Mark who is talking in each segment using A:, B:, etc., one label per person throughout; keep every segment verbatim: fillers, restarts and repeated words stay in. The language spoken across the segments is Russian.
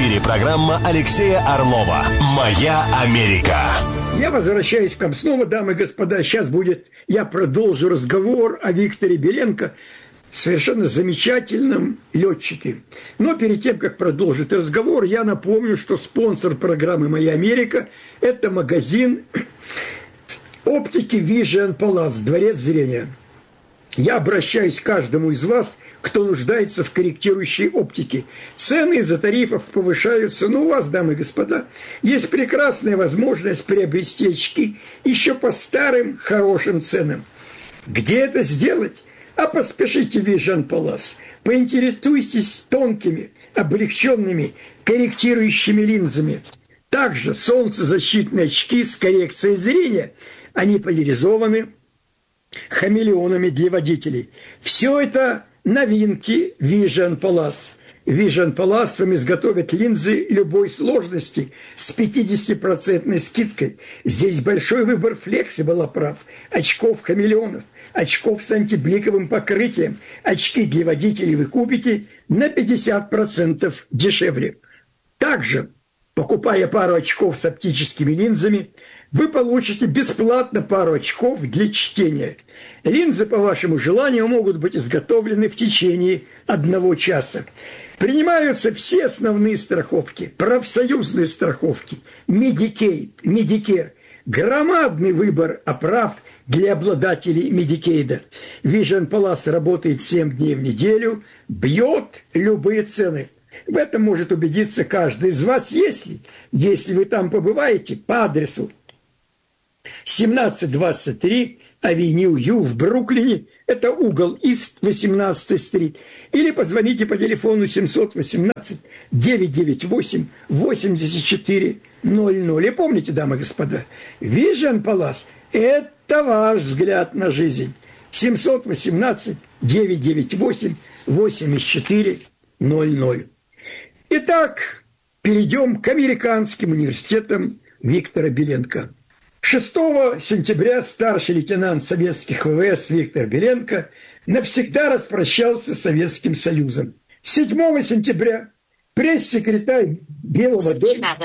A: эфире программа Алексея Орлова «Моя Америка».
B: Я возвращаюсь к вам снова, дамы и господа. Сейчас будет, я продолжу разговор о Викторе Беленко, совершенно замечательном летчике. Но перед тем, как продолжить разговор, я напомню, что спонсор программы «Моя Америка» – это магазин оптики Vision Palace, дворец зрения. Я обращаюсь к каждому из вас, кто нуждается в корректирующей оптике. Цены из-за тарифов повышаются, но у вас, дамы и господа, есть прекрасная возможность приобрести очки еще по старым хорошим ценам. Где это сделать? А поспешите в Vision Palace. Поинтересуйтесь тонкими, облегченными, корректирующими линзами. Также солнцезащитные очки с коррекцией зрения. Они поляризованы хамелеонами для водителей. Все это новинки Vision Palace. Vision Palace вам изготовят линзы любой сложности с пятидесятипроцентной скидкой. Здесь большой выбор флексибл оправ, очков хамелеонов, очков с антибликовым покрытием. Очки для водителей вы купите на пятьдесят процентов дешевле. Также, покупая пару очков с оптическими линзами, вы получите бесплатно пару очков для чтения. Линзы по вашему желанию могут быть изготовлены в течение одного часа. Принимаются все основные страховки, профсоюзные страховки, Medicaid, Medicare. Громадный выбор оправ для обладателей Медикейда. Vision Palace работает семь дней в неделю, бьет любые цены. В этом может убедиться каждый из вас, если, если вы там побываете по адресу семнадцать двадцать три Авеню Ю в Бруклине, это угол Ист восемнадцатая стрит, или позвоните по телефону семьсот восемнадцать девятьсот девяносто восемь восемьдесят четыре ноль ноль. И помните, дамы и господа, Vision Palace – это ваш взгляд на жизнь. семьсот восемнадцать девятьсот девяносто восемь восемьдесят четыре ноль ноль. Итак, перейдем к американским университетам Виктора Беленко. шестого сентября старший лейтенант советских ВВС Виктор Беленко навсегда распрощался с Советским Союзом. седьмого сентября пресс-секретарь Белого дома...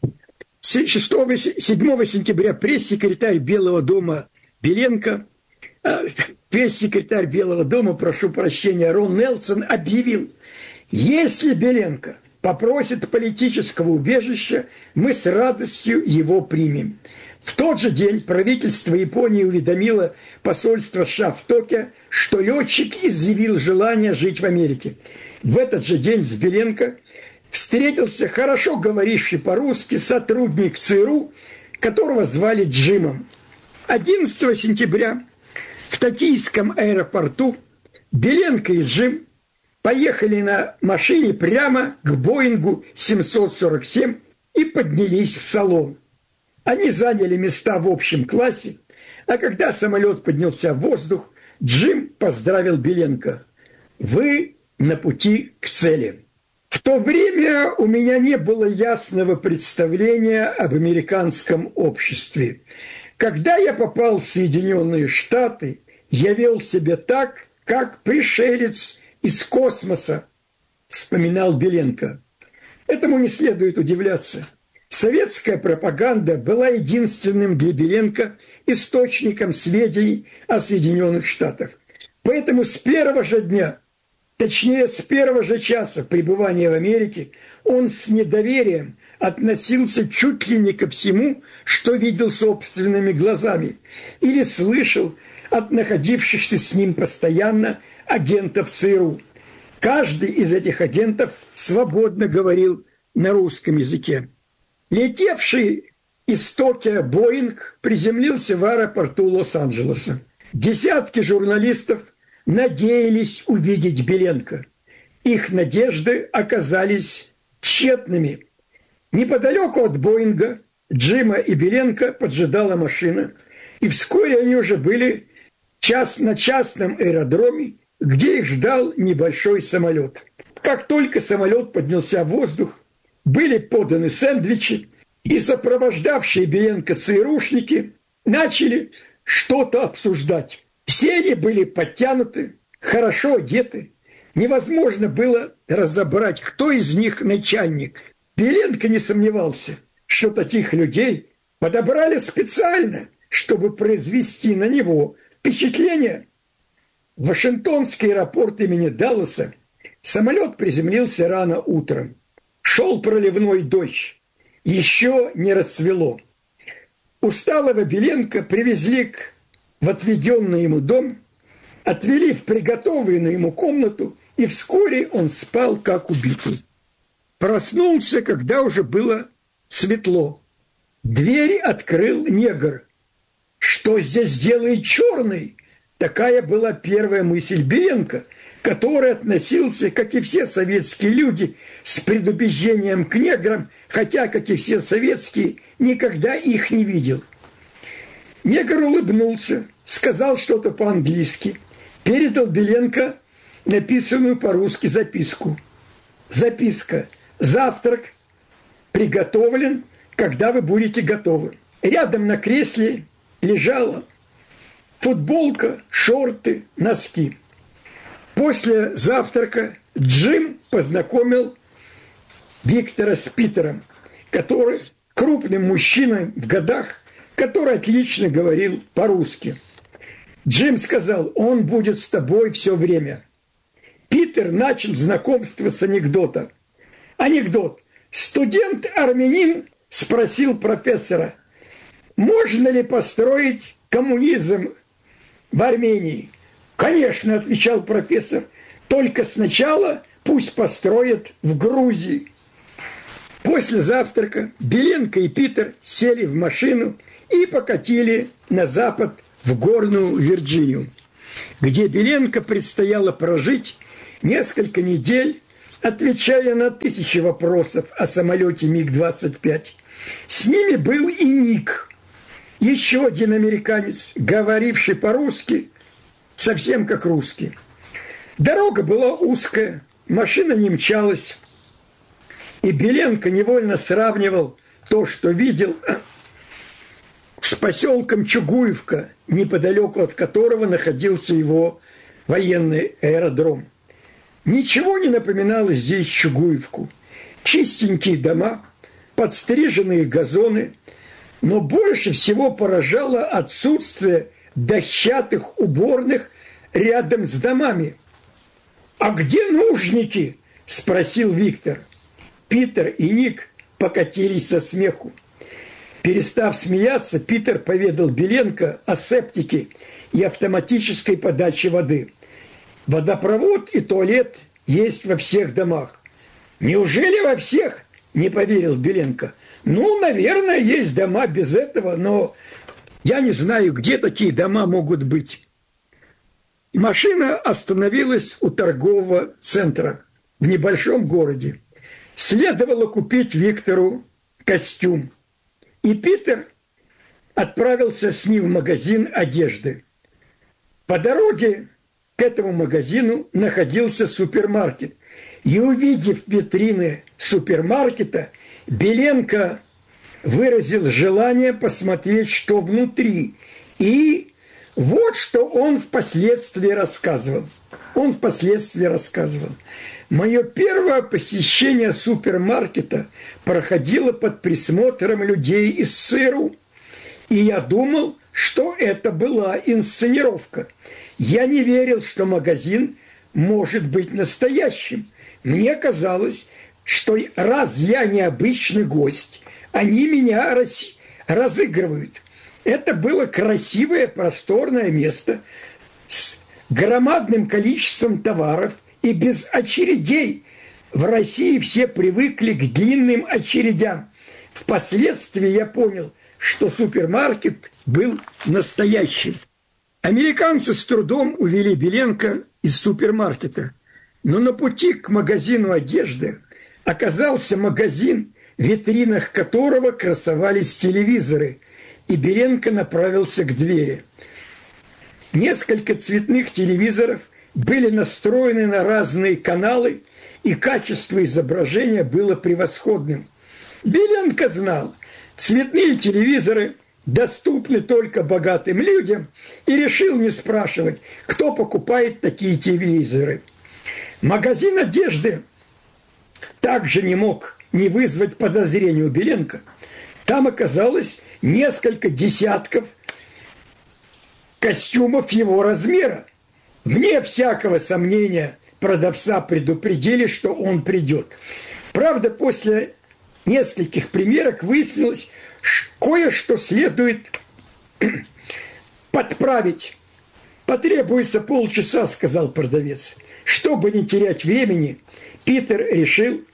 B: седьмого сентября пресс-секретарь Белого дома Беленко, пресс-секретарь Белого дома, прошу прощения, Рон Нельсон объявил: если Беленко попросит политического убежища, мы с радостью его примем. В тот же день правительство Японии уведомило посольство США в Токио, что летчик изъявил желание жить в Америке. В этот же день с Беленко встретился хорошо говоривший по-русски сотрудник ЦРУ, которого звали Джимом. одиннадцатого сентября в токийском аэропорту Беленко и Джим поехали на машине прямо к Боингу семьсот сорок семь и поднялись в салон. Они заняли места в общем классе, а когда самолет поднялся в воздух, Джим поздравил Беленко: «Вы на пути к цели». В то время у меня не было ясного представления об американском обществе. Когда я попал в Соединенные Штаты, я вел себя так, как пришелец из космоса, вспоминал Беленко. Этому не следует удивляться. Советская пропаганда была единственным для Беленко источником сведений о Соединенных Штатах. Поэтому с первого же дня, точнее с первого же часа пребывания в Америке, он с недоверием относился чуть ли не ко всему, что видел собственными глазами или слышал от находившихся с ним постоянно агентов ЦРУ. Каждый из этих агентов свободно говорил на русском языке. Летевший из Токио Боинг приземлился в аэропорту Лос-Анджелеса. Десятки журналистов надеялись увидеть Беленко. Их надежды оказались тщетными. Неподалеку от Боинга Джима и Беленко поджидала машина, и вскоре они уже были час на частном аэродроме, где их ждал небольшой самолет. Как только самолет поднялся в воздух, были поданы сэндвичи, и сопровождавшие Беленко ЦРУшники начали что-то обсуждать. Все они были подтянуты, хорошо одеты. Невозможно было разобрать, кто из них начальник. Беленко не сомневался, что таких людей подобрали специально, чтобы произвести на него впечатление. В Вашингтонский аэропорт имени Далласа самолет приземлился рано утром. Шел проливной дождь. Еще не рассвело. Усталого Беленко привезли к, в отведенный ему дом, отвели в приготовленную ему комнату, и вскоре он спал, как убитый. Проснулся, когда уже было светло. Дверь открыл негр. «Что здесь делает черный?» Такая была первая мысль Беленко, который относился, как и все советские люди, с предубеждением к неграм, хотя, как и все советские, никогда их не видел. Негр улыбнулся, сказал что-то по-английски, передал Беленко написанную по-русски записку. Записка: «Завтрак приготовлен, когда вы будете готовы». Рядом на кресле лежала футболка, шорты, носки. После завтрака Джим познакомил Виктора с Питером, который крупным мужчиной в годах, который отлично говорил по-русски. Джим сказал: «Он будет с тобой все время». Питер начал знакомство с анекдота. Анекдот. Студент-армянин спросил профессора: «Можно ли построить коммунизм в Армении?» «Конечно», — отвечал профессор, «только сначала пусть построят в Грузии». После завтрака Беленко и Питер сели в машину и покатили на запад в горную Вирджинию, где Беленко предстояло прожить несколько недель, отвечая на тысячи вопросов о самолете Миг двадцать пять. С ними был и Ник, еще один американец, говоривший по-русски, совсем как русский. Дорога была узкая, машина не мчалась, и Беленко невольно сравнивал то, что видел, с поселком Чугуевка, неподалеку от которого находился его военный аэродром. Ничего не напоминало здесь Чугуевку. Чистенькие дома, подстриженные газоны, но больше всего поражало отсутствие дощатых уборных рядом с домами. «А где нужники?» – спросил Виктор. Питер и Ник покатились со смеху. Перестав смеяться, Питер поведал Беленко о септике и автоматической подаче воды. Водопровод и туалет есть во всех домах. «Неужели во всех?» – не поверил Беленко. «Ну, наверное, есть дома без этого, но я не знаю, где такие дома могут быть». Машина остановилась у торгового центра в небольшом городе. Следовало купить Виктору костюм. И Питер отправился с ним в магазин одежды. По дороге к этому магазину находился супермаркет. И, увидев витрины супермаркета, Беленко выразил желание посмотреть, что внутри. И вот что он впоследствии рассказывал. Он впоследствии рассказывал. «Мое первое посещение супермаркета проходило под присмотром людей из ЦРУ. И я думал, что это была инсценировка. Я не верил, что магазин может быть настоящим. Мне казалось, что раз я необычный гость, они меня раз... разыгрывают. Это было красивое, просторное место с громадным количеством товаров и без очередей. В России все привыкли к длинным очередям. Впоследствии я понял, что супермаркет был настоящим». Американцы с трудом увели Беленко из супермаркета, но на пути к магазину одежды оказался магазин, в витринах которого красовались телевизоры, и Беленко направился к двери. Несколько цветных телевизоров были настроены на разные каналы, и качество изображения было превосходным. Беленко знал, цветные телевизоры доступны только богатым людям, и решил не спрашивать, кто покупает такие телевизоры. Магазин одежды также не мог не вызвать подозрения у Беленко, там оказалось несколько десятков костюмов его размера. Вне всякого сомнения продавца предупредили, что он придет. Правда, после нескольких примерок выяснилось, кое-что следует подправить. «Потребуется полчаса», — сказал продавец. Чтобы не терять времени, Питер решил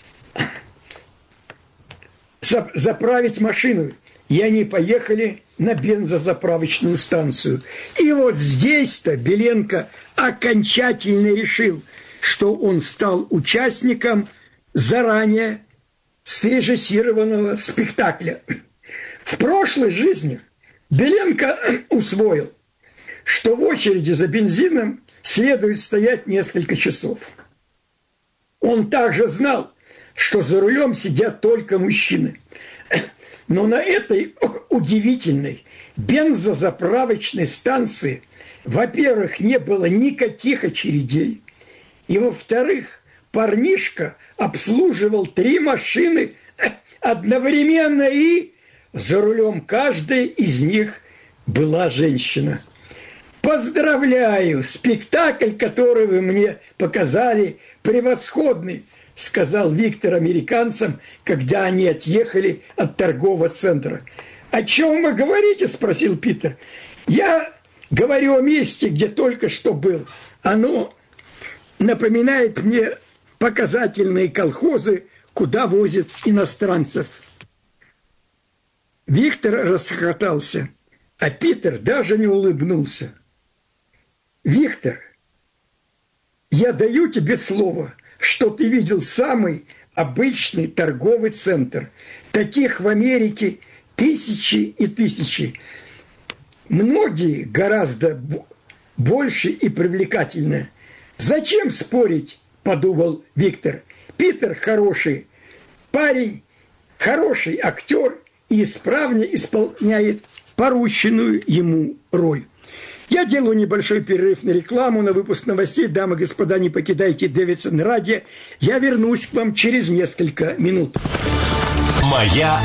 B: заправить машину, и они поехали на бензозаправочную станцию. И вот здесь-то Беленко окончательно решил, что он стал участником заранее срежиссированного спектакля. В прошлой жизни Беленко усвоил, что в очереди за бензином следует стоять несколько часов. Он также знал, что за рулем сидят только мужчины. Но на этой удивительной бензозаправочной станции, во-первых, не было никаких очередей, и, во-вторых, парнишка обслуживал три машины одновременно, и за рулем каждой из них была женщина. «Поздравляю! Спектакль, который вы мне показали, превосходный», — сказал Виктор американцам, когда они отъехали от торгового центра. «О чем вы говорите?» — спросил Питер. «Я говорю о месте, где только что был. Оно напоминает мне показательные колхозы, куда возят иностранцев». Виктор расхохотался, а Питер даже не улыбнулся. «Виктор, я даю тебе слово, что ты видел самый обычный торговый центр. Таких в Америке тысячи и тысячи. Многие гораздо больше и привлекательнее. Зачем спорить?» – подумал Виктор. «Питер хороший парень, хороший актер и исправно исполняет порученную ему роль». Я делаю небольшой перерыв на рекламу, на выпуск новостей. Дамы и господа, не покидайте Дэвидсон радио. Я вернусь к вам через несколько минут.
A: «Моя